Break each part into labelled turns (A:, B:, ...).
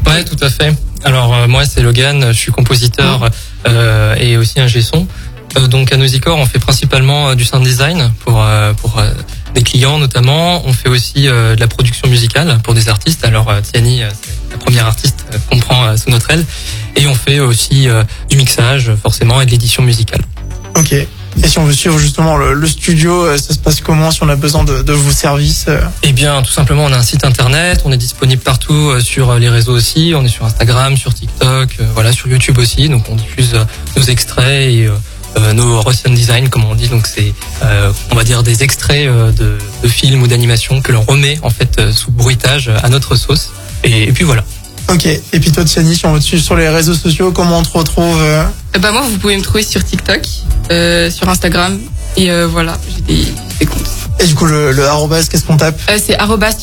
A: Ouais, tout à fait. Alors moi c'est Logan, je suis compositeur et aussi ingé son. Donc à Nosicor, on fait principalement du sound design pour des clients notamment. On fait aussi de la production musicale pour des artistes. Alors Tiani, c'est la première artiste qu'on prend sous notre aile. Et on fait aussi du mixage forcément et de l'édition musicale.
B: Ok. Et si on veut suivre justement le studio, ça se passe comment si on a besoin de vos services?
A: Eh bien, tout simplement, on a un site internet, on est disponible partout sur les réseaux aussi, on est sur Instagram, sur TikTok, voilà, sur YouTube aussi. Donc on diffuse nos extraits et nos Russian design, comme on dit. Donc c'est, on va dire, des extraits de films ou d'animation que l'on remet en fait sous bruitage à notre sauce. Et puis voilà.
B: Ok. Et puis toi, Tiani, si on veut te suivre sur les réseaux sociaux, comment on te retrouve?
C: Moi, vous pouvez me trouver sur TikTok, sur Instagram, et voilà, j'ai des comptes.
B: Et du coup, le arrobase, qu'est-ce qu'on tape?
C: C'est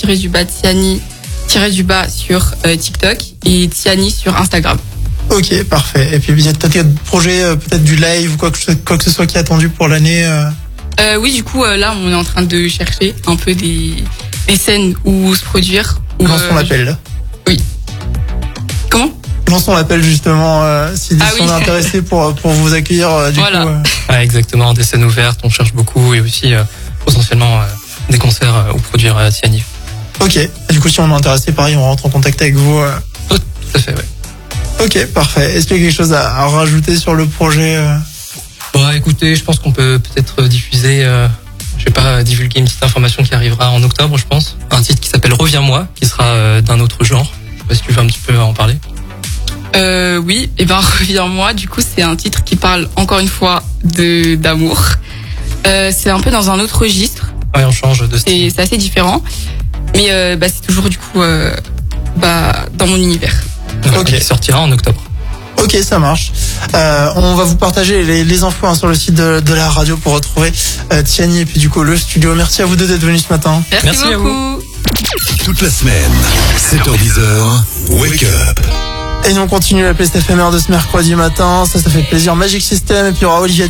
C: @Tiani_du-bas sur TikTok et Tiani sur Instagram.
B: Ok, parfait. Et puis t'as des projets, peut-être du live ou quoi que ce soit qui est attendu pour l'année?
C: Oui, du coup, là, on est en train de chercher un peu des scènes où se produire.
B: Lançons l'appel.
C: Oui. Comment?
B: Lançons l'appel justement, si on est intéressé pour vous accueillir. Du
C: voilà.
B: coup,
A: Ouais, exactement, des scènes ouvertes, on cherche beaucoup et aussi potentiellement des concerts où produire Tiani.
B: Ok. Et du coup, si on est intéressé, pareil, on rentre en contact avec vous.
A: Tout à fait, ouais.
B: Ok, parfait. Est-ce qu'il y a quelque chose à rajouter sur le projet?
A: Bon, écoutez, je pense qu'on peut peut-être diffuser, je vais pas divulguer une petite information qui arrivera en octobre, je pense. Un titre qui s'appelle Reviens-moi, qui sera d'un autre genre. Je sais pas si tu veux un petit peu en parler.
C: Oui, et Reviens-moi, du coup, c'est un titre qui parle encore une fois d'amour. C'est un peu dans un autre registre.
A: Ouais, on change de style.
C: C'est assez différent. Mais c'est toujours du coup dans mon univers.
A: Ok. Qui sortira en octobre.
B: Ok, ça marche. On va vous partager les infos sur le site de la radio pour retrouver Tiani et puis du coup le studio. Merci à vous deux d'être venus ce matin.
C: Merci beaucoup.
A: À vous.
D: Toute la semaine, 7h10, Wake Up.
B: Et nous on continue la Play SFMR de ce mercredi matin. Ça fait plaisir. Magic System et puis il y aura Olivier